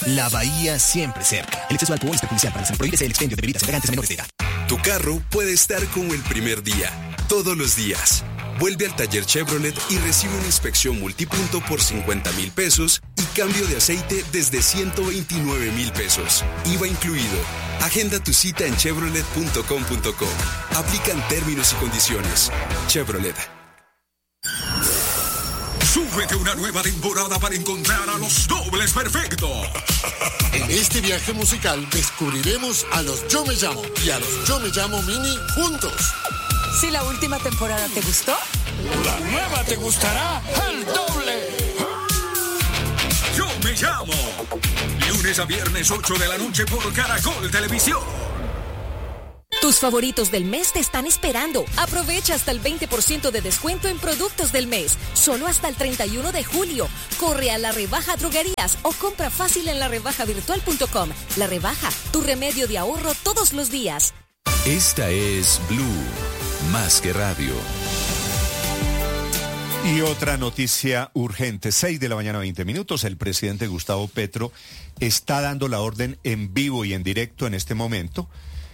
La Bahía siempre cerca. El exceso de alcohol es perjudicial para la salud. Prohíbese el expendio de bebidas embriagantes a menores de edad. Tu carro puede estar como el primer día, todos los días. Vuelve al taller Chevrolet y recibe una inspección multipunto por 50,000 pesos y cambio de aceite desde 129,000 pesos. IVA incluido. Agenda tu cita en chevrolet.com.co. Aplican términos y condiciones. Chevrolet. Súbete una nueva temporada para encontrar a los dobles perfectos. En este viaje musical descubriremos a los Yo Me Llamo y a los Yo Me Llamo Mini juntos. Si la última temporada te gustó, la nueva te gustará el doble. Yo Me Llamo. Lunes a viernes 8 de la noche por Caracol Televisión. Tus favoritos del mes te están esperando. Aprovecha hasta el 20% de descuento en productos del mes. Solo hasta el 31 de julio. Corre a La Rebaja Droguerías o compra fácil en larebajavirtual.com. La Rebaja, tu remedio de ahorro todos los días. Esta es Blue, más que radio. Y otra noticia urgente, 6 de la mañana, 20 minutos. El presidente Gustavo Petro está dando la orden en vivo y en directo en este momento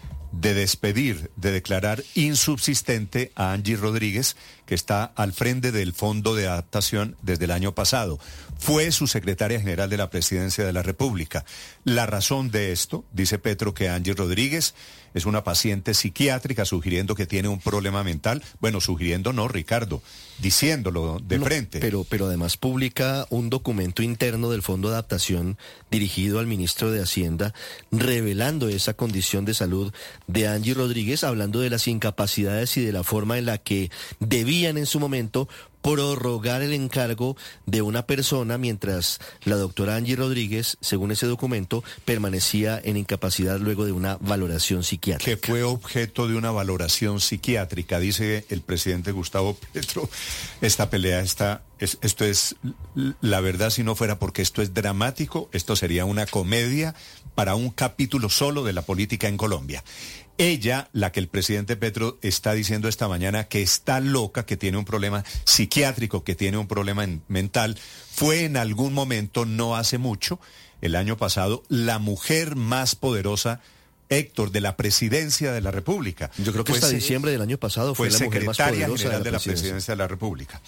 de despedir, de declarar insubsistente a Angie Rodríguez, que está al frente del Fondo de Adaptación desde el año pasado. Fue su secretaria general de la Presidencia de la República. La razón de esto, dice Petro, que Angie Rodríguez es una paciente psiquiátrica, sugiriendo que tiene un problema mental. Bueno, sugiriendo no, Ricardo, diciéndolo de frente. Pero además publica un documento interno del Fondo de Adaptación dirigido al ministro de Hacienda, revelando esa condición de salud de Angie Rodríguez, hablando de las incapacidades y de la forma en la que debían en su momento prorrogar el encargo de una persona mientras la doctora Angie Rodríguez, según ese documento, permanecía en incapacidad luego de una valoración psiquiátrica. Que fue objeto de una valoración psiquiátrica, dice el presidente Gustavo Petro. Esta pelea esto es, la verdad, si no fuera porque esto es dramático, esto sería una comedia para un capítulo solo de la política en Colombia. Ella, la que el presidente Petro está diciendo esta mañana que está loca, que tiene un problema psiquiátrico, que tiene un problema mental, fue en algún momento, no hace mucho, el año pasado, la mujer más poderosa, Héctor, de la presidencia de la República. Yo creo que hasta diciembre del año pasado fue la mujer más poderosa secretaria general de la presidencia de la República.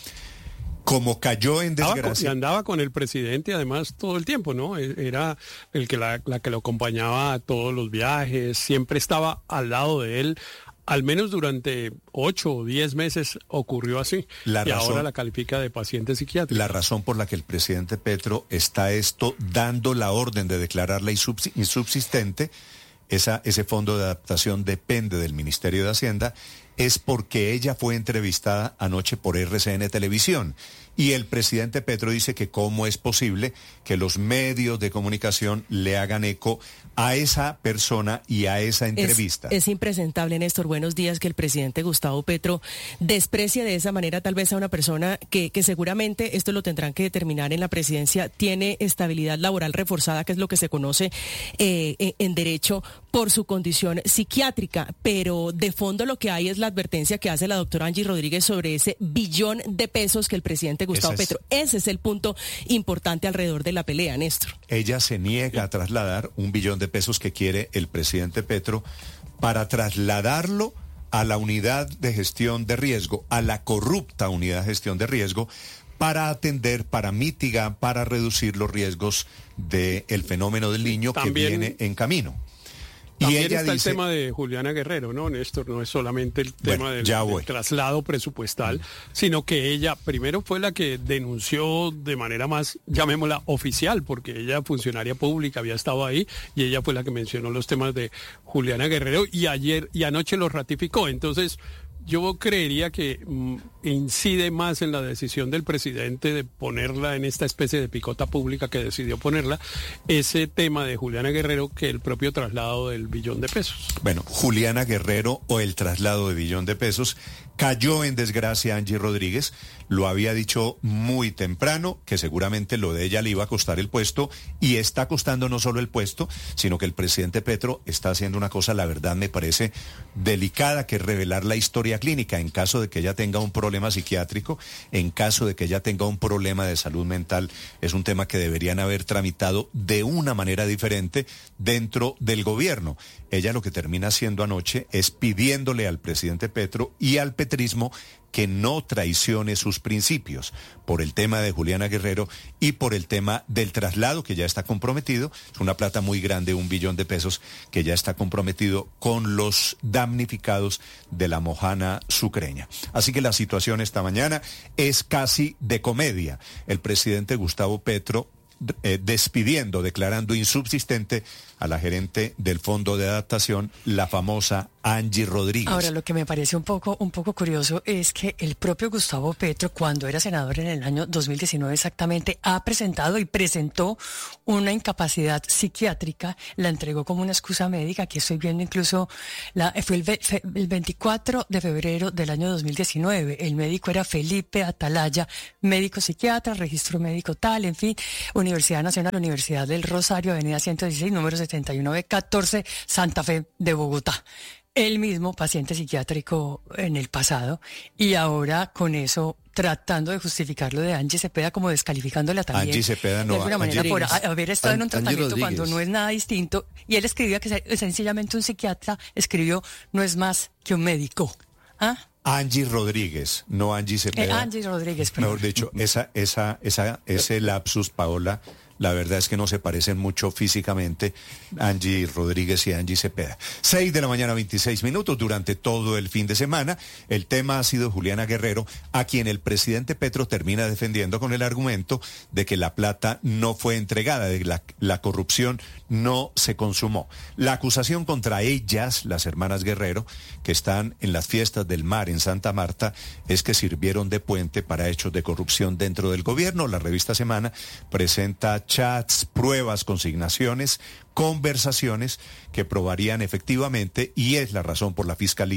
Como cayó en desgracia. Y andaba con el presidente además todo el tiempo, ¿no? Era el que la que lo acompañaba a todos los viajes, siempre estaba al lado de él, al menos durante 8 o 10 meses ocurrió así. Ahora la califica de paciente psiquiátrica. La razón por la que el presidente Petro está dando la orden de declararla insubsistente, ese fondo de adaptación depende del Ministerio de Hacienda, es porque ella fue entrevistada anoche por RCN Televisión. Y el presidente Petro dice que cómo es posible que los medios de comunicación le hagan eco a esa persona y a esa entrevista. Es impresentable, Néstor. Buenos días, que el presidente Gustavo Petro desprecie de esa manera tal vez a una persona que seguramente, esto lo tendrán que determinar en la presidencia, tiene estabilidad laboral reforzada, que es lo que se conoce en derecho, por su condición psiquiátrica. Pero de fondo lo que hay es la advertencia que hace la doctora Angie Rodríguez sobre ese billón de pesos que el presidente Gustavo Petro. Ese es el punto importante alrededor de la pelea, Néstor. Ella se niega a trasladar un billón de pesos que quiere el presidente Petro para trasladarlo a la unidad de gestión de riesgo, a la corrupta unidad de gestión de riesgo, para atender, para mitigar, para reducir los riesgos del fenómeno del niño que viene en camino. También ella está el tema de Juliana Guerrero, ¿no, Néstor? No es solamente el tema del traslado presupuestal, sino que ella primero fue la que denunció de manera más, llamémosla, oficial, porque ella, funcionaria pública, había estado ahí, y ella fue la que mencionó los temas de Juliana Guerrero, y ayer y anoche lo ratificó. Entonces, yo creería que incide más en la decisión del presidente de ponerla en esta especie de picota pública que decidió ponerla, ese tema de Juliana Guerrero, que el propio traslado del billón de pesos. Bueno, Juliana Guerrero o el traslado de billón de pesos. Cayó en desgracia Angie Rodríguez. lo había dicho muy temprano, que seguramente lo de ella le iba a costar el puesto, y está costando no solo el puesto, sino que el presidente Petro está haciendo una cosa, la verdad me parece delicada, que es revelar la historia clínica en caso de que ella tenga un problema psiquiátrico, en caso de que ella tenga un problema de salud mental. Es un tema que deberían haber tramitado de una manera diferente dentro del gobierno. Ella lo que termina haciendo anoche es pidiéndole al presidente Petro y al petrismo que no traicione sus principios por el tema de Juliana Guerrero y por el tema del traslado que ya está comprometido. Es una plata muy grande, 1 billón de pesos, que ya está comprometido con los damnificados de la mojana sucreña. Así que la situación esta mañana es casi de comedia. El presidente Gustavo Petro despidiendo, declarando insubsistente a la gerente del Fondo de Adaptación, la famosa Angie Rodríguez. Ahora, lo que me parece un poco curioso es que el propio Gustavo Petro, cuando era senador en el año 2019 exactamente, ha presentado y presentó una incapacidad psiquiátrica, la entregó como una excusa médica. Aquí estoy viendo incluso, fue el 24 de febrero del año 2019. El médico era Felipe Atalaya, médico psiquiatra, registro médico tal, en fin, Universidad Nacional, Universidad del Rosario, Avenida 116, número 7914, Santa Fe de Bogotá. El mismo paciente psiquiátrico en el pasado, y ahora con eso tratando de justificar lo de Angie Cepeda, como descalificándola también. Angie Cepeda no. De alguna manera por haber estado en un tratamiento cuando no es nada distinto. Y él escribía que sencillamente un psiquiatra escribió, no es más que un médico. ¿Ah? Angie Rodríguez, no Angie Cepeda. Angie Rodríguez. Perdón. Mejor dicho, ese lapsus, Paola, la verdad es que no se parecen mucho físicamente, Angie Rodríguez y Angie Cepeda. 6 de la mañana, 26 minutos, durante todo el fin de semana. El tema ha sido Juliana Guerrero, a quien el presidente Petro termina defendiendo con el argumento de que la plata no fue entregada, de que la corrupción no se consumó. La acusación contra ellas, las hermanas Guerrero, que están en las fiestas del mar en Santa Marta, es que sirvieron de puente para hechos de corrupción dentro del gobierno. La revista Semana presenta chats, pruebas, consignaciones, conversaciones que probarían efectivamente, y es la razón por la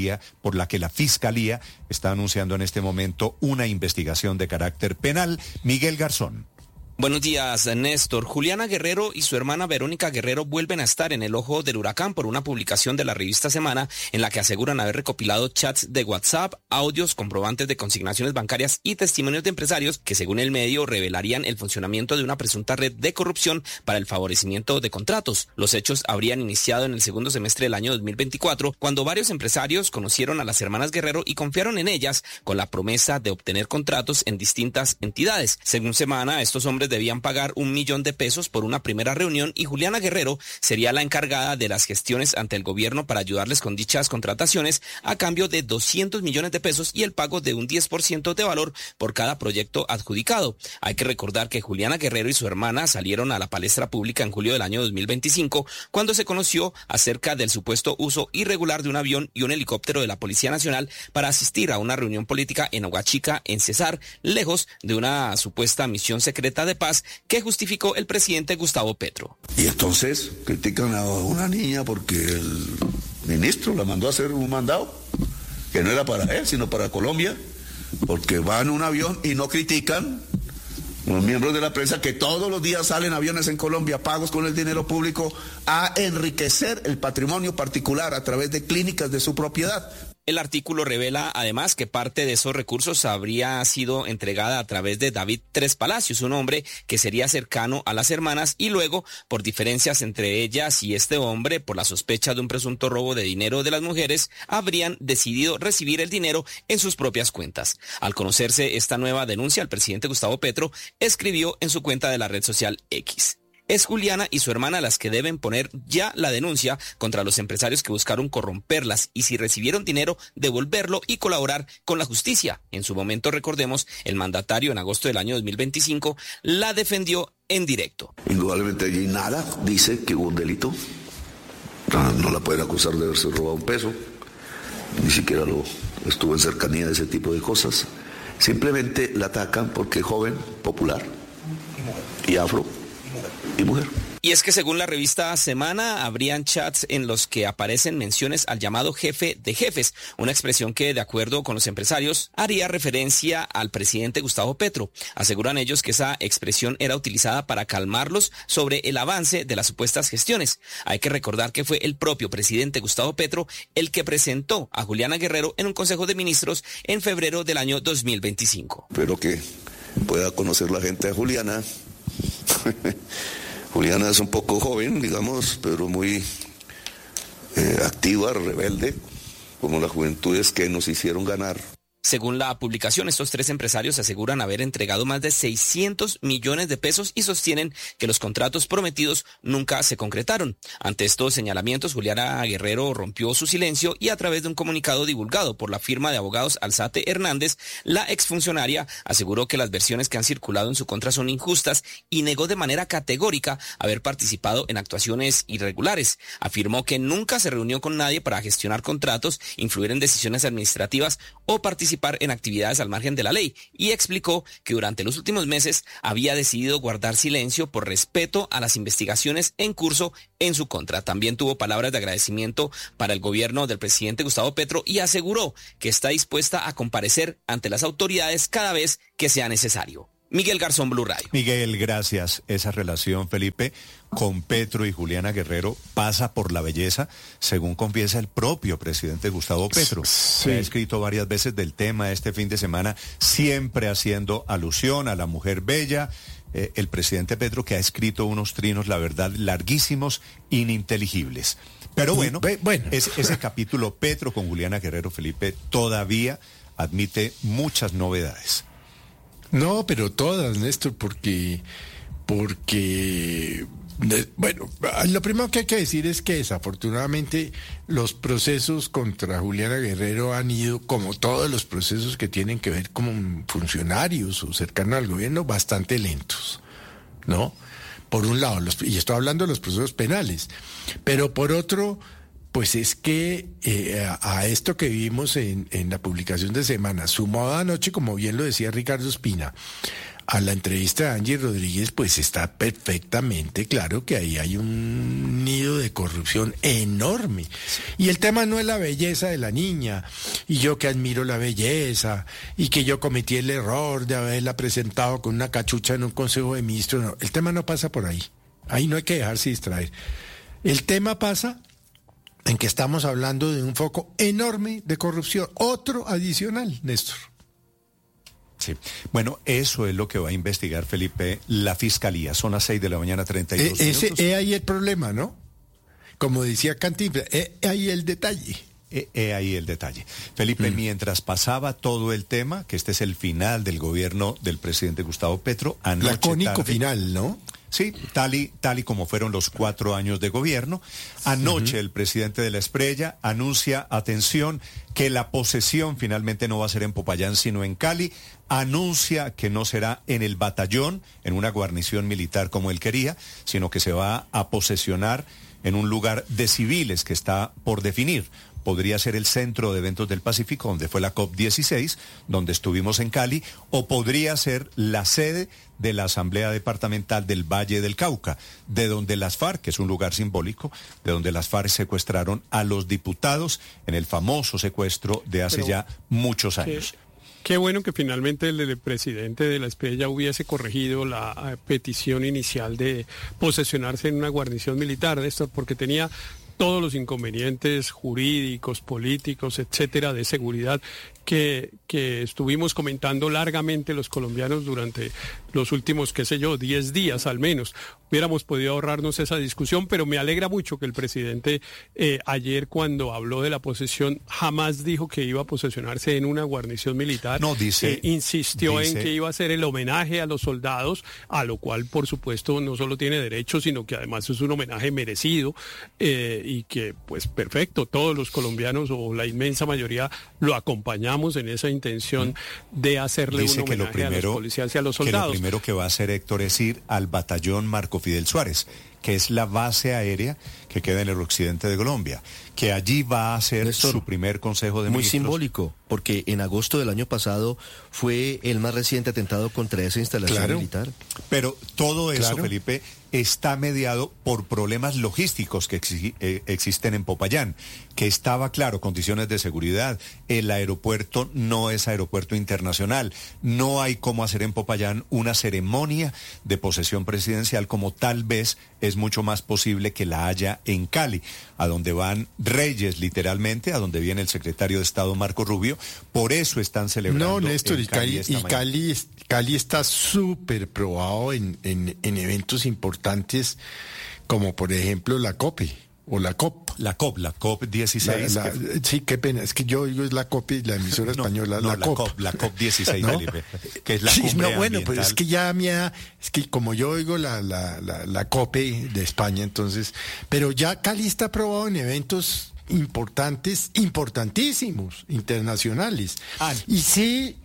que la Fiscalía está anunciando en este momento una investigación de carácter penal. Miguel Garzón. Buenos días, Néstor. Juliana Guerrero y su hermana Verónica Guerrero vuelven a estar en el ojo del huracán por una publicación de la revista Semana en la que aseguran haber recopilado chats de WhatsApp, audios, comprobantes de consignaciones bancarias y testimonios de empresarios que, según el medio, revelarían el funcionamiento de una presunta red de corrupción para el favorecimiento de contratos. Los hechos habrían iniciado en el segundo semestre del año 2024, cuando varios empresarios conocieron a las hermanas Guerrero y confiaron en ellas con la promesa de obtener contratos en distintas entidades. Según Semana, estos hombres debían pagar 1 millón de pesos por una primera reunión y Juliana Guerrero sería la encargada de las gestiones ante el gobierno para ayudarles con dichas contrataciones a cambio de 200 millones de pesos y el pago de un 10% de valor por cada proyecto adjudicado. Hay que recordar que Juliana Guerrero y su hermana salieron a la palestra pública en julio del año 2025 cuando se conoció acerca del supuesto uso irregular de un avión y un helicóptero de la Policía Nacional para asistir a una reunión política en Aguachica, en Cesar, lejos de una supuesta misión secreta de paz que justificó el presidente Gustavo Petro. Y entonces critican a una niña porque el ministro la mandó a hacer un mandado que no era para él, sino para Colombia, porque va en un avión, y no critican los miembros de la prensa que todos los días salen aviones en Colombia pagos con el dinero público a enriquecer el patrimonio particular a través de clínicas de su propiedad. El artículo revela además que parte de esos recursos habría sido entregada a través de David Tres Palacios, un hombre que sería cercano a las hermanas, y luego, por diferencias entre ellas y este hombre, por la sospecha de un presunto robo de dinero de las mujeres, habrían decidido recibir el dinero en sus propias cuentas. Al conocerse esta nueva denuncia, el presidente Gustavo Petro escribió en su cuenta de la red social X: es Juliana y su hermana las que deben poner ya la denuncia contra los empresarios que buscaron corromperlas, y si recibieron dinero, devolverlo y colaborar con la justicia. En su momento, recordemos, el mandatario en agosto del año 2025 la defendió en directo. Indudablemente allí nada dice que hubo un delito. No la pueden acusar de haberse robado un peso, ni siquiera estuvo en cercanía de ese tipo de cosas. Simplemente la atacan porque es joven, popular y afro y mujer. Y es que según la revista Semana, habrían chats en los que aparecen menciones al llamado jefe de jefes, una expresión que, de acuerdo con los empresarios, haría referencia al presidente Gustavo Petro. Aseguran ellos que esa expresión era utilizada para calmarlos sobre el avance de las supuestas gestiones. Hay que recordar que fue el propio presidente Gustavo Petro el que presentó a Juliana Guerrero en un Consejo de Ministros en febrero del año 2025. Espero que pueda conocer la gente de Juliana. Juliana es un poco joven, digamos, pero muy activa, rebelde, como las juventudes que nos hicieron ganar. Según la publicación, estos tres empresarios aseguran haber entregado más de 600 millones de pesos y sostienen que los contratos prometidos nunca se concretaron. Ante estos señalamientos, Juliana Guerrero rompió su silencio y a través de un comunicado divulgado por la firma de abogados Alzate Hernández, la exfuncionaria aseguró que las versiones que han circulado en su contra son injustas y negó de manera categórica haber participado en actuaciones irregulares. Afirmó que nunca se reunió con nadie para gestionar contratos, influir en decisiones administrativas o participar en actividades al margen de la ley, y explicó que durante los últimos meses había decidido guardar silencio por respeto a las investigaciones en curso en su contra. También tuvo palabras de agradecimiento para el gobierno del presidente Gustavo Petro y aseguró que está dispuesta a comparecer ante las autoridades cada vez que sea necesario. Miguel Garzón, Blue Radio. Miguel, gracias. Esa relación, Felipe, con Petro y Juliana Guerrero pasa por la belleza, según confiesa el propio presidente Gustavo Petro. Sí. Ha escrito varias veces del tema este fin de semana, siempre haciendo alusión a la mujer bella. El presidente Petro, que ha escrito unos trinos, la verdad, larguísimos, ininteligibles. Pero bueno, ese capítulo Petro con Juliana Guerrero, Felipe, todavía admite muchas novedades. No, pero todas, Néstor, porque, bueno, lo primero que hay que decir es que desafortunadamente los procesos contra Juliana Guerrero han ido, como todos los procesos que tienen que ver con funcionarios o cercanos al gobierno, bastante lentos, ¿no? Por un lado, y estoy hablando de los procesos penales, pero por otro, pues es que a esto que vimos en la publicación de Semana, sumado anoche, como bien lo decía Ricardo Espina, a la entrevista de Angie Rodríguez, pues está perfectamente claro que ahí hay un nido de corrupción enorme. Y el tema no es la belleza de la niña, y yo que admiro la belleza, y que yo cometí el error de haberla presentado con una cachucha en un Consejo de Ministros. No, el tema no pasa por ahí. Ahí no hay que dejarse distraer. El tema pasa en que estamos hablando de un foco enorme de corrupción, otro adicional, Néstor. Sí, bueno, eso es lo que va a investigar, Felipe, la Fiscalía. Son las 6:32 a.m. Es ahí el problema, ¿no? Como decía Cantinflas, ahí el detalle. Ahí el detalle. Felipe, mientras pasaba todo el tema, que este es el final del gobierno del presidente Gustavo Petro, anoche lacónico final, ¿no? Sí, tal y como fueron los 4 años de gobierno. Anoche el presidente de la Espriella anuncia, atención, que la posesión finalmente no va a ser en Popayán, sino en Cali. Anuncia que no será en el batallón, en una guarnición militar como él quería, sino que se va a posesionar en un lugar de civiles que está por definir. Podría ser el Centro de Eventos del Pacífico, donde fue la COP16, donde estuvimos en Cali, o podría ser la sede de la Asamblea Departamental del Valle del Cauca, de donde las FARC, que es un lugar simbólico, de donde las FARC secuestraron a los diputados en el famoso secuestro de hace ya muchos años. Qué bueno que finalmente el presidente de la Espriella hubiese corregido la petición inicial de posesionarse en una guarnición militar, Néstor, porque tenía todos los inconvenientes jurídicos, políticos, etcétera, de seguridad que estuvimos comentando largamente los colombianos durante los últimos, 10 días al menos. Hubiéramos podido ahorrarnos esa discusión, pero me alegra mucho que el presidente ayer, cuando habló de la posesión, jamás dijo que iba a posesionarse en una guarnición militar. No, insistió en que iba a ser el homenaje a los soldados, a lo cual, por supuesto, no solo tiene derecho, sino que además es un homenaje merecido, y que, pues, perfecto, todos los colombianos, o la inmensa mayoría, lo acompañamos en esa intención de hacerle un homenaje a los policías y a los soldados. Que lo primero que va a hacer Héctor es ir al batallón Marco Fidel Suárez, que es la base aérea que queda en el occidente de Colombia, que allí va a ser su primer Consejo de Ministros. Muy simbólico, porque en agosto del año pasado fue el más reciente atentado contra esa instalación militar. Pero todo eso, Felipe, está mediado por problemas logísticos que existen en Popayán, que estaba claro, condiciones de seguridad, el aeropuerto no es aeropuerto internacional, no hay cómo hacer en Popayán una ceremonia de posesión presidencial como tal vez es mucho más posible que la haya en Cali, a donde van reyes literalmente, a donde viene el secretario de Estado Marco Rubio, por eso están celebrando. No, Néstor, Cali está súper probado en eventos importantes, como por ejemplo la COPE o la COP. La COP 16. Sí, qué pena, es que yo oigo es la COP, la emisora española, la COP. La COP 16, ¿no? Felipe, que es la cumbre bueno, ambiental. pues es que ya es que como yo oigo la COPE de España, entonces, pero ya Cali está probado en eventos importantísimos, internacionales. Y sí,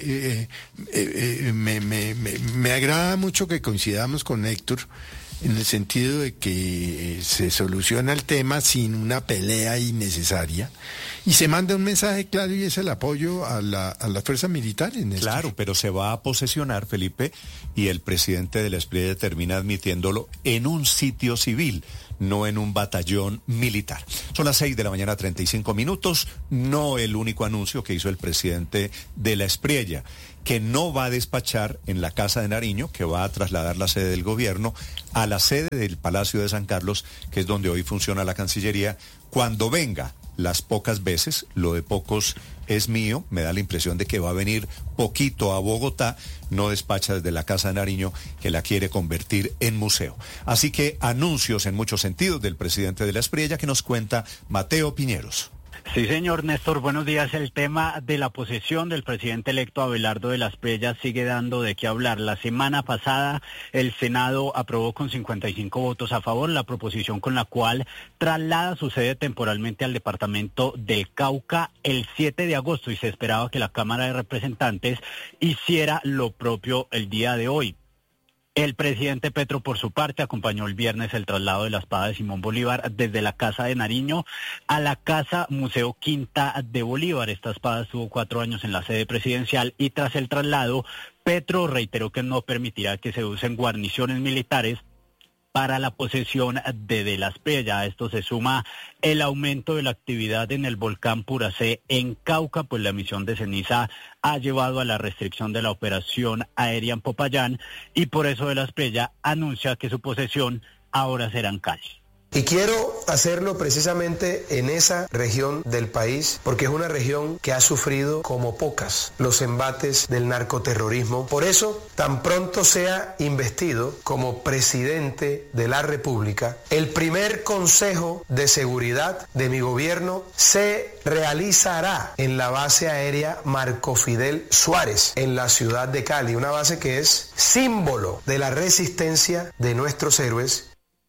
me agrada mucho que coincidamos con Héctor en el sentido de que se soluciona el tema sin una pelea innecesaria y se manda un mensaje claro y es el apoyo a las fuerzas militares. Claro, pero se va a posesionar, Felipe, y el presidente de la Espriella termina admitiéndolo en un sitio civil, no en un batallón militar. Son las 6:35 a.m, no el único anuncio que hizo el presidente de la Espriella, que no va a despachar en la Casa de Nariño, que va a trasladar la sede del gobierno a la sede del Palacio de San Carlos, que es donde hoy funciona la Cancillería, cuando venga. Las pocas veces, lo de pocos es mío, me da la impresión de que va a venir poquito a Bogotá, no despacha desde la Casa de Nariño, que la quiere convertir en museo. Así que anuncios en muchos sentidos del presidente de la Espriella, que nos cuenta Mateo Piñeros. Sí, señor Néstor, buenos días. El tema de la posesión del presidente electo Abelardo de la Espriella sigue dando de qué hablar. La semana pasada el Senado aprobó con 55 votos a favor la proposición con la cual traslada su sede temporalmente al departamento del Cauca el 7 de agosto y se esperaba que la Cámara de Representantes hiciera lo propio el día de hoy. El presidente Petro, por su parte, acompañó el viernes el traslado de la espada de Simón Bolívar desde la Casa de Nariño a la Casa Museo Quinta de Bolívar. Esta espada estuvo 4 años en la sede presidencial y tras el traslado, Petro reiteró que no permitirá que se usen guarniciones militares para la posesión de la Espriella. A esto se suma el aumento de la actividad en el volcán Puracé en Cauca, pues la emisión de ceniza ha llevado a la restricción de la operación aérea en Popayán y por eso de la Espriella anuncia que su posesión ahora será en Cali. Y quiero hacerlo precisamente en esa región del país, porque es una región que ha sufrido como pocas los embates del narcoterrorismo. Por eso, tan pronto sea investido como presidente de la República, el primer Consejo de Seguridad de mi gobierno se realizará en la base aérea Marco Fidel Suárez, en la ciudad de Cali, una base que es símbolo de la resistencia de nuestros héroes.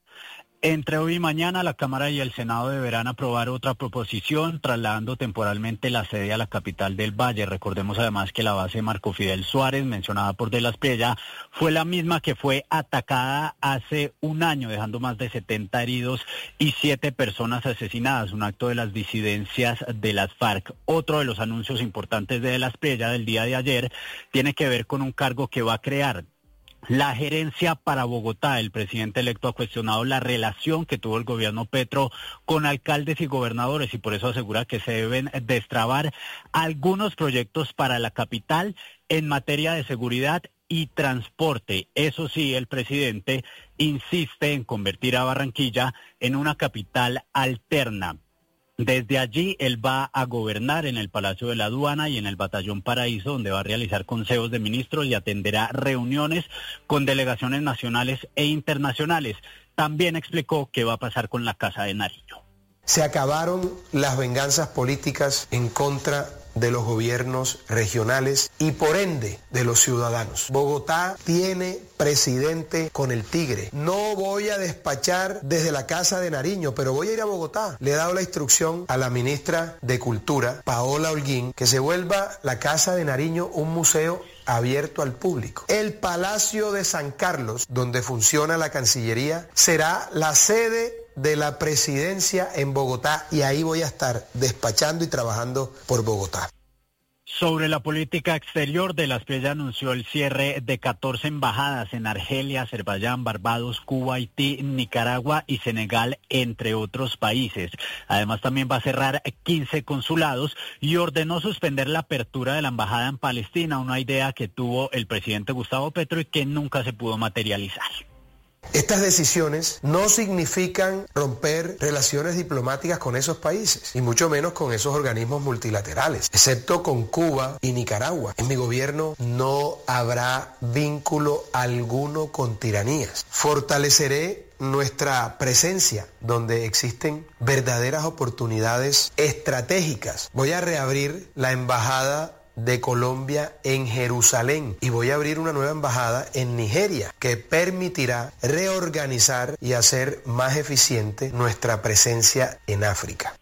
Entre hoy y mañana, la Cámara y el Senado deberán aprobar otra proposición trasladando temporalmente la sede a la capital del Valle. Recordemos además que la base Marco Fidel Suárez, mencionada por De la Espriella, fue la misma que fue atacada hace un año, dejando más de 70 heridos y 7 personas asesinadas, un acto de las disidencias de las FARC. Otro de los anuncios importantes de la Espriella del día de ayer tiene que ver con un cargo que va a crear la gerencia para Bogotá. El presidente electo ha cuestionado la relación que tuvo el gobierno Petro con alcaldes y gobernadores y por eso asegura que se deben destrabar algunos proyectos para la capital en materia de seguridad y transporte. Eso sí, el presidente insiste en convertir a Barranquilla en una capital alterna. Desde allí él va a gobernar en el Palacio de la Aduana y en el Batallón Paraíso, donde va a realizar consejos de ministros y atenderá reuniones con delegaciones nacionales e internacionales. También explicó qué va a pasar con la Casa de Nariño. Se acabaron las venganzas políticas en contra de los gobiernos regionales y por ende de los ciudadanos. Bogotá tiene presidente con el tigre. No voy a despachar desde la Casa de Nariño, pero voy a ir a Bogotá. Le he dado la instrucción a la ministra de Cultura, Paola Holguín, que se vuelva la Casa de Nariño un museo abierto al público. El Palacio de San Carlos, donde funciona la Cancillería, será la sede de la presidencia en Bogotá y ahí voy a estar despachando y trabajando por Bogotá. Sobre la política exterior, De la Espriella anunció el cierre de 14 embajadas en Argelia, Azerbaiyán, Barbados, Cuba, Haití, Nicaragua y Senegal, entre otros países. Además, también va a cerrar 15 consulados y ordenó suspender la apertura de la embajada en Palestina, una idea que tuvo el presidente Gustavo Petro y que nunca se pudo materializar. Estas decisiones no significan romper relaciones diplomáticas con esos países, y mucho menos con esos organismos multilaterales, excepto con Cuba y Nicaragua. En mi gobierno no habrá vínculo alguno con tiranías. Fortaleceré nuestra presencia donde existen verdaderas oportunidades estratégicas. Voy a reabrir la embajada de Colombia en Jerusalén y voy a abrir una nueva embajada en Nigeria que permitirá reorganizar y hacer más eficiente nuestra presencia en África.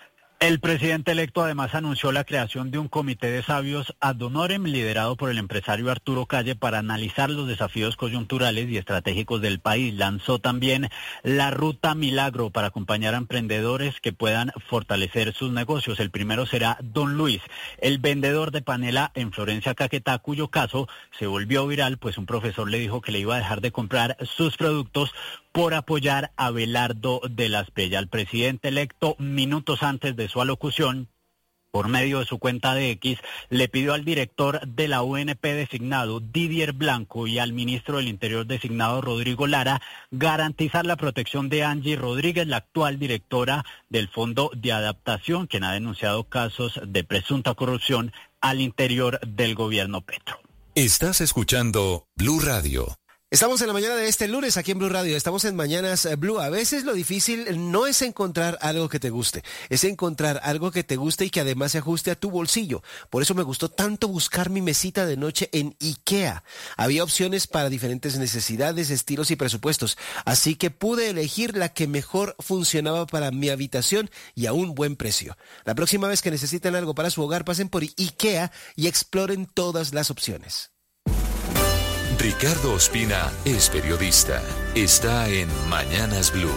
El presidente electo además anunció la creación de un comité de sabios ad honorem liderado por el empresario Arturo Calle para analizar los desafíos coyunturales y estratégicos del país. Lanzó también la Ruta Milagro para acompañar a emprendedores que puedan fortalecer sus negocios. El primero será Don Luis, el vendedor de panela en Florencia, Caquetá, cuyo caso se volvió viral, pues un profesor le dijo que le iba a dejar de comprar sus productos por apoyar a Abelardo de la Espriella. El presidente electo, minutos antes de su alocución, por medio de su cuenta de X, le pidió al director de la UNP designado, Didier Blanco, y al ministro del Interior designado, Rodrigo Lara, garantizar la protección de Angie Rodríguez, la actual directora del Fondo de Adaptación, quien ha denunciado casos de presunta corrupción al interior del gobierno Petro. Estás escuchando Blue Radio. Estamos en la mañana de este lunes aquí en Blue Radio, estamos en Mañanas Blue. A veces lo difícil no es encontrar algo que te guste, es encontrar algo que te guste y que además se ajuste a tu bolsillo. Por eso me gustó tanto buscar mi mesita de noche en IKEA. Había opciones para diferentes necesidades, estilos y presupuestos, así que pude elegir la que mejor funcionaba para mi habitación y a un buen precio. La próxima vez que necesiten algo para su hogar, pasen por IKEA y exploren todas las opciones. Ricardo Ospina es periodista. Está en Mañanas Blue.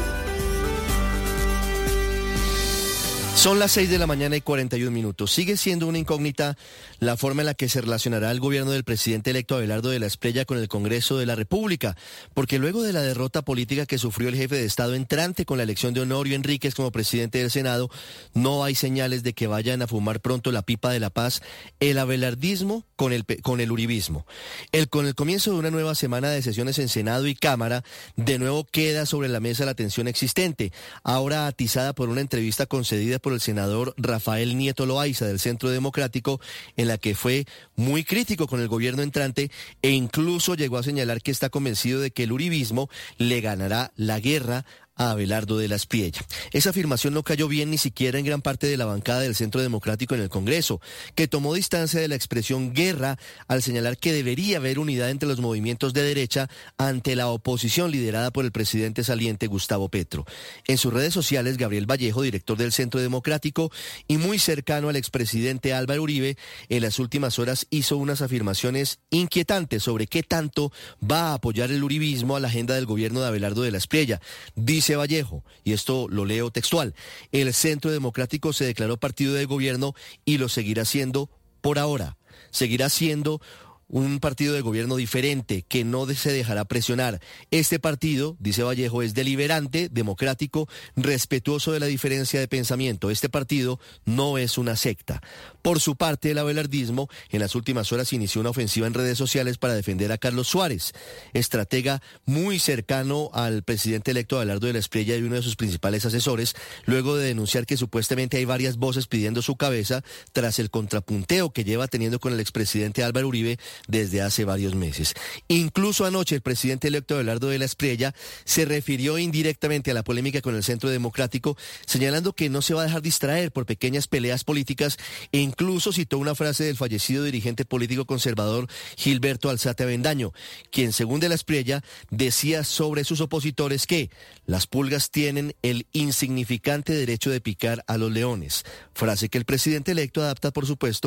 Son las 6 de la mañana y 41 minutos. Sigue siendo una incógnita la forma en la que se relacionará el gobierno del presidente electo Abelardo de la Espriella con el Congreso de la República, porque luego de la derrota política que sufrió el jefe de Estado entrante con la elección de Honorio Enríquez como presidente del Senado, no hay señales de que vayan a fumar pronto la pipa de la paz el abelardismo con el uribismo. Con el comienzo de una nueva semana de sesiones en Senado y Cámara, de nuevo queda sobre la mesa la tensión existente, ahora atizada por una entrevista concedida por el senador Rafael Nieto Loaiza del Centro Democrático, en la que fue muy crítico con el gobierno entrante e incluso llegó a señalar que está convencido de que el uribismo le ganará la guerra a Abelardo de la Espriella. Esa afirmación no cayó bien ni siquiera en gran parte de la bancada del Centro Democrático en el Congreso, que tomó distancia de la expresión guerra al señalar que debería haber unidad entre los movimientos de derecha ante la oposición liderada por el presidente saliente Gustavo Petro. En sus redes sociales, Gabriel Vallejo, director del Centro Democrático y muy cercano al expresidente Álvaro Uribe, en las últimas horas hizo unas afirmaciones inquietantes sobre qué tanto va a apoyar el uribismo a la agenda del gobierno de Abelardo de la Espriella. Dice Vallejo, y esto lo leo textual: el Centro Democrático se declaró partido de gobierno y lo seguirá siendo por ahora. Seguirá siendo un partido de gobierno diferente que no se dejará presionar. Este partido, dice Vallejo, es deliberante, democrático, respetuoso de la diferencia de pensamiento. Este partido no es una secta. Por su parte, el abelardismo en las últimas horas inició una ofensiva en redes sociales para defender a Carlos Suárez, estratega muy cercano al presidente electo Abelardo de la Espriella y uno de sus principales asesores, luego de denunciar que supuestamente hay varias voces pidiendo su cabeza tras el contrapunteo que lleva teniendo con el expresidente Álvaro Uribe desde hace varios meses. Incluso anoche el presidente electo Abelardo de la Espriella se refirió indirectamente a la polémica con el Centro Democrático, señalando que no se va a dejar distraer por pequeñas peleas políticas e incluso citó una frase del fallecido dirigente político conservador Gilberto Alzate Avendaño, quien según de la Espriella decía sobre sus opositores que las pulgas tienen el insignificante derecho de picar a los leones, frase que el presidente electo adapta por supuesto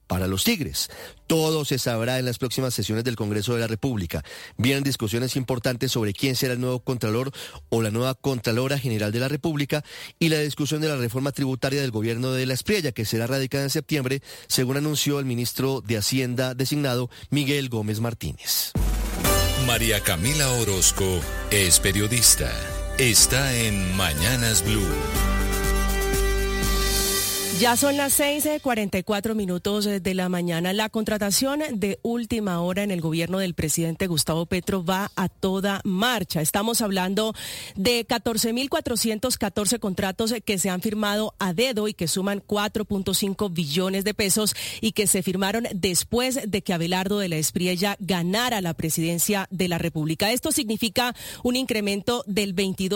para los Tigres. Todo se sabrá en las próximas sesiones del Congreso de la República. Vienen discusiones importantes sobre quién será el nuevo Contralor o la nueva Contralora General de la República y la discusión de la reforma tributaria del gobierno de la Espriella, que será radicada en septiembre, según anunció el ministro de Hacienda designado Miguel Gómez Martínez. María Camila Orozco es periodista. Está en Mañanas Blue. Ya son las 6:44 de la mañana. La contratación de última hora en el gobierno del presidente Gustavo Petro va a toda marcha. Estamos hablando de 14.414 contratos que se han firmado a dedo y que suman 4.5 billones de pesos y que se firmaron después de que Abelardo de la Espriella ganara la presidencia de la República. Esto significa un incremento del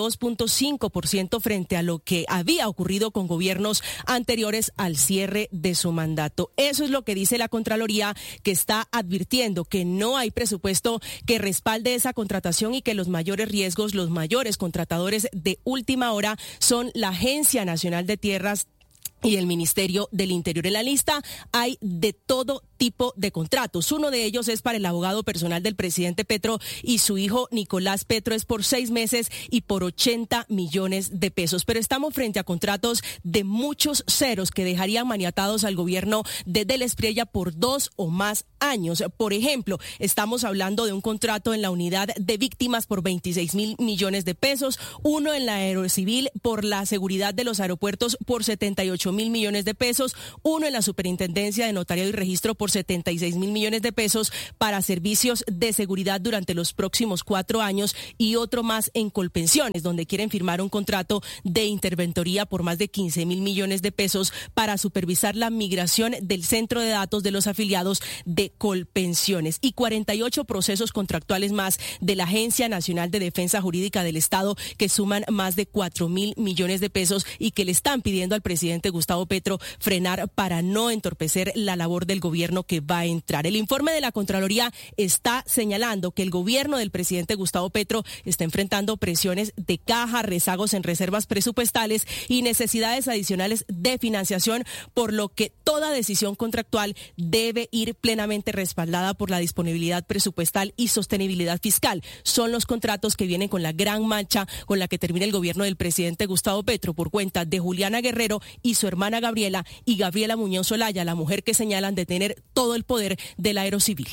22.5% frente a lo que había ocurrido con gobiernos anteriores al cierre de su mandato. Eso es lo que dice la Contraloría, que está advirtiendo que no hay presupuesto que respalde esa contratación y que los mayores riesgos, los mayores contratadores de última hora son la Agencia Nacional de Tierras y el Ministerio del Interior. En la lista hay de todo tipo de contratos. Uno de ellos es para el abogado personal del presidente Petro y su hijo Nicolás Petro. Es por 6 meses y por 80 millones de pesos. Pero estamos frente a contratos de muchos ceros que dejarían maniatados al gobierno de la Espriella por 2 o más años. Por ejemplo, estamos hablando de un contrato en la unidad de víctimas por 26.000 millones de pesos, uno en la Aerocivil por la seguridad de los aeropuertos por 78.000 millones de pesos, uno en la Superintendencia de Notariado y Registro por 76.000 millones de pesos para servicios de seguridad durante los próximos 4 años y otro más en Colpensiones, donde quieren firmar un contrato de interventoría por más de 15.000 millones de pesos para supervisar la migración del centro de datos de los afiliados de Colpensiones y 48 procesos contractuales más de la Agencia Nacional de Defensa Jurídica del Estado que suman más de 4.000 millones de pesos y que le están pidiendo al presidente Gustavo Petro frenar para no entorpecer la labor del gobierno que va a entrar. El informe de la Contraloría está señalando que el gobierno del presidente Gustavo Petro está enfrentando presiones de caja, rezagos en reservas presupuestales y necesidades adicionales de financiación, por lo que toda decisión contractual debe ir plenamente respaldada por la disponibilidad presupuestal y sostenibilidad fiscal. Son los contratos que vienen con la gran mancha con la que termina el gobierno del presidente Gustavo Petro por cuenta de Juliana Guerrero y su hermana Gabriela y Gabriela Muñoz Olaya, la mujer que señalan de tener todo el poder del Aerocivil.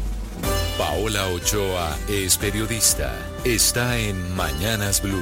Paola Ochoa es periodista. Está en Mañanas Blue.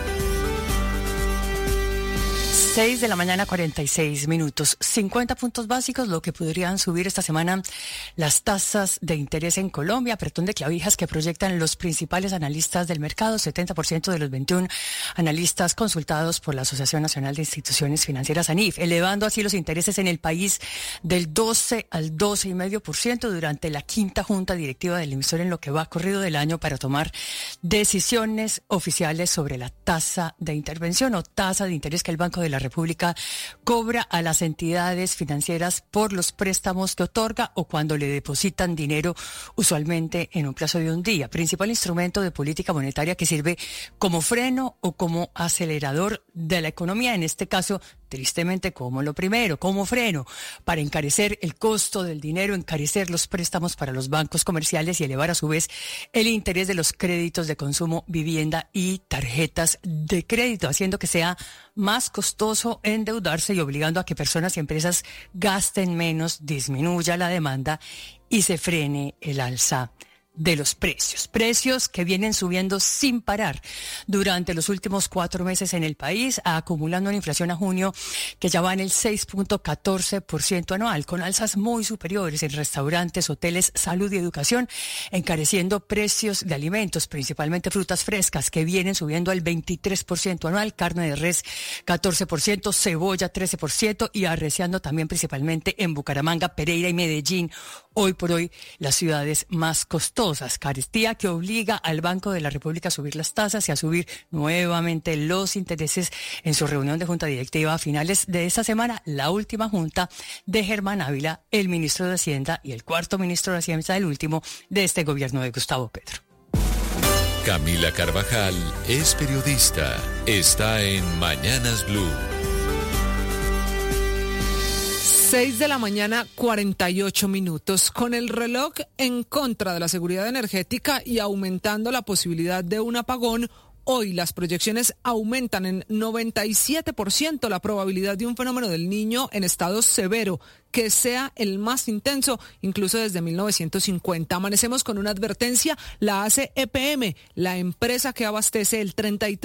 6 de la mañana, 46 minutos. 50 puntos básicos, lo que podrían subir esta semana las tasas de interés en Colombia, apretón de clavijas que proyectan los principales analistas del mercado, 70% de los 21 analistas consultados por la Asociación Nacional de Instituciones Financieras, ANIF, elevando así los intereses en el país del 12 al 12,5% durante la quinta junta directiva del emisor en lo que va corrido del año para tomar decisiones oficiales sobre la tasa de intervención o tasa de interés que el Banco de la República cobra a las entidades financieras por los préstamos que otorga o cuando le depositan dinero, usualmente en un plazo de un día. Principal instrumento de política monetaria que sirve como freno o como acelerador de la economía, en este caso, tristemente, como lo primero, como freno, para encarecer el costo del dinero, encarecer los préstamos para los bancos comerciales y elevar a su vez el interés de los créditos de consumo, vivienda y tarjetas de crédito, haciendo que sea más costoso endeudarse y obligando a que personas y empresas gasten menos, disminuya la demanda y se frene el alza de los precios que vienen subiendo sin parar durante los últimos 4 meses en el país, acumulando una inflación a junio que ya va en el 6.14% anual, con alzas muy superiores en restaurantes, hoteles, salud y educación, encareciendo precios de alimentos, principalmente frutas frescas, que vienen subiendo al 23% anual, carne de res 14%, cebolla 13% y arreciando también principalmente en Bucaramanga, Pereira y Medellín, hoy por hoy las ciudades más costosas. Carestía que obliga al Banco de la República a subir las tasas y a subir nuevamente los intereses en su reunión de junta directiva a finales de esta semana, la última junta de Germán Ávila, el ministro de Hacienda y el cuarto ministro de Hacienda, el último de este gobierno de Gustavo Petro. Camila Carvajal es periodista. Está en Mañanas Blue. 6 de la mañana, 48 minutos. Con el reloj en contra de la seguridad energética y aumentando la posibilidad de un apagón, hoy las proyecciones aumentan en 97% la probabilidad de un fenómeno del Niño en estado severo, que sea el más intenso, incluso desde 1950. Amanecemos con una advertencia, la hace EPM, la empresa que abastece el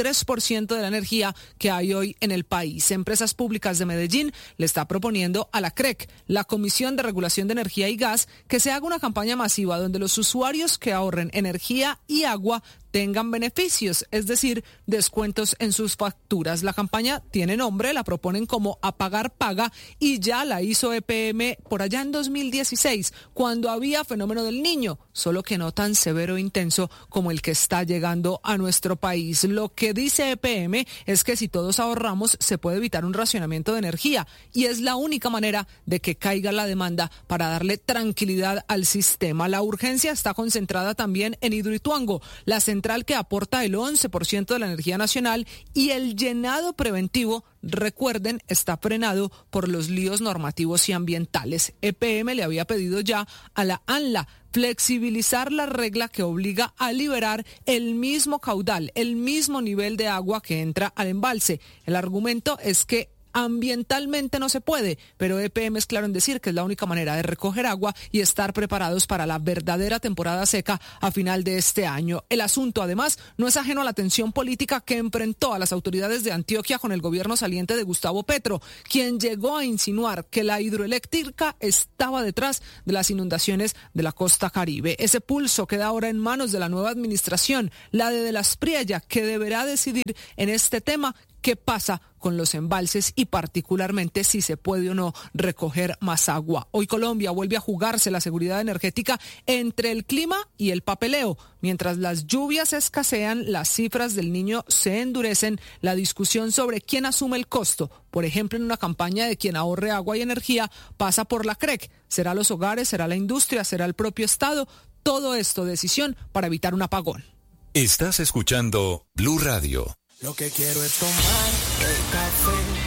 33% de la energía que hay hoy en el país. Empresas Públicas de Medellín le está proponiendo a la CREC, la Comisión de Regulación de Energía y Gas, que se haga una campaña masiva donde los usuarios que ahorren energía y agua tengan beneficios, es decir, descuentos en sus facturas. La campaña tiene nombre, la proponen como Apagar Paga y ya la hizo EPM por allá en 2016, cuando había fenómeno del Niño, solo que no tan severo e intenso como el que está llegando a nuestro país. Lo que dice EPM es que si todos ahorramos se puede evitar un racionamiento de energía y es la única manera de que caiga la demanda para darle tranquilidad al sistema. La urgencia está concentrada también en Hidroituango, la central que aporta el 11% de la energía nacional, y el llenado preventivo, recuerden, está frenado por los líos normativos y ambientales. EPM le había pedido ya a la ANLA flexibilizar la regla que obliga a liberar el mismo caudal, el mismo nivel de agua que entra al embalse. El argumento es que ambientalmente no se puede, pero EPM es claro en decir que es la única manera de recoger agua y estar preparados para la verdadera temporada seca a final de este año. El asunto, además, no es ajeno a la tensión política que enfrentó a las autoridades de Antioquia con el gobierno saliente de Gustavo Petro, quien llegó a insinuar que la hidroeléctrica estaba detrás de las inundaciones de la costa Caribe. Ese pulso queda ahora en manos de la nueva administración, la de las Priella, que deberá decidir en este tema qué pasa con los embalses y particularmente si se puede o no recoger más agua. Hoy Colombia vuelve a jugarse la seguridad energética entre el clima y el papeleo. Mientras las lluvias escasean, las cifras del Niño se endurecen, la discusión sobre quién asume el costo, por ejemplo en una campaña de quien ahorre agua y energía, pasa por la CREC. ¿Será los hogares? ¿Será la industria? ¿Será el propio Estado? Todo esto decisión para evitar un apagón. Estás escuchando Blue Radio. Lo que quiero es tomar el café